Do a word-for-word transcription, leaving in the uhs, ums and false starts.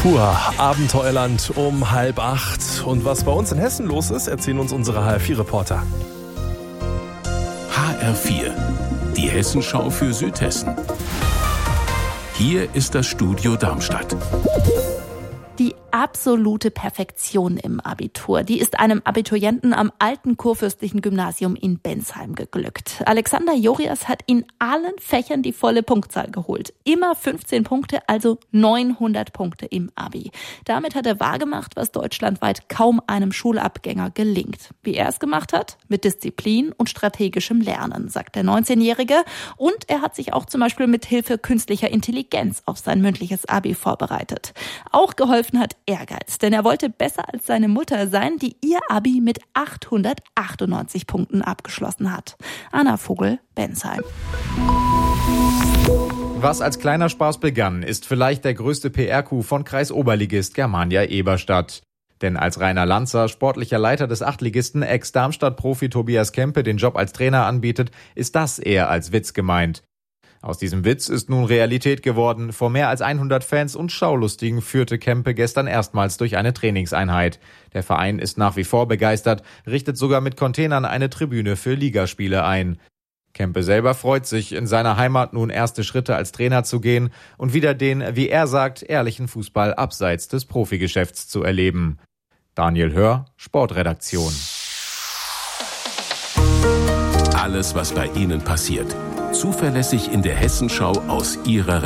Pur Abenteuerland um halb acht. Und was bei uns in Hessen los ist, erzählen uns unsere H R vier Reporter. H R vier, die Hessenschau für Südhessen. Hier ist das Studio Darmstadt. Die absolute Perfektion im Abitur, die ist einem Abiturienten am alten kurfürstlichen Gymnasium in Bensheim geglückt. Alexander Jorias hat in allen Fächern die volle Punktzahl geholt. Immer fünfzehn Punkte, also neunhundert Punkte im Abi. Damit hat er wahrgemacht, was deutschlandweit kaum einem Schulabgänger gelingt. Wie er es gemacht hat? Mit Disziplin und strategischem Lernen, sagt der neunzehnjährige. Und er hat sich auch zum Beispiel mit Hilfe künstlicher Intelligenz auf sein mündliches Abi vorbereitet. Auch geholfen hat Ehrgeiz, denn er wollte besser als seine Mutter sein, die ihr Abi mit achthundertachtundneunzig Punkten abgeschlossen hat. Anna Vogel, Bensheim. Was als kleiner Spaß begann, ist vielleicht der größte P R-Coup von Kreisoberligist Germania Eberstadt. Denn als Rainer Lanzer, sportlicher Leiter des Achtligisten, Ex-Darmstadt-Profi Tobias Kempe den Job als Trainer anbietet, ist das eher als Witz gemeint. Aus diesem Witz ist nun Realität geworden. Vor mehr als hundert Fans und Schaulustigen führte Kempe gestern erstmals durch eine Trainingseinheit. Der Verein ist nach wie vor begeistert, richtet sogar mit Containern eine Tribüne für Ligaspiele ein. Kempe selber freut sich, in seiner Heimat nun erste Schritte als Trainer zu gehen und wieder den, wie er sagt, ehrlichen Fußball abseits des Profigeschäfts zu erleben. Daniel Hör, Sportredaktion. Alles, was bei Ihnen passiert. Zuverlässig in der Hessenschau aus Ihrer